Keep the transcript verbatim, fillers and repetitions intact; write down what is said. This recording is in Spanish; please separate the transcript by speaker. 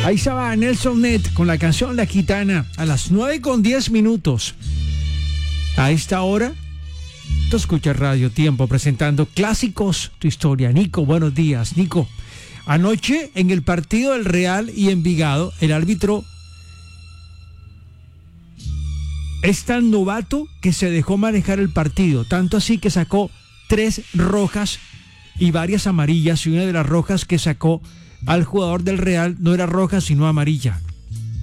Speaker 1: Ahí estaba Nelson Net con la canción La Gitana a las nueve con diez minutos. A esta hora, tú escuchas Radio Tiempo presentando Clásicos, tu historia. Nico, buenos días. Nico, anoche en el partido del Real y Envigado, el árbitro es tan novato que se dejó manejar el partido, tanto así que sacó tres rojas y varias amarillas, y una de las rojas que sacó al jugador del Real no era roja sino amarilla.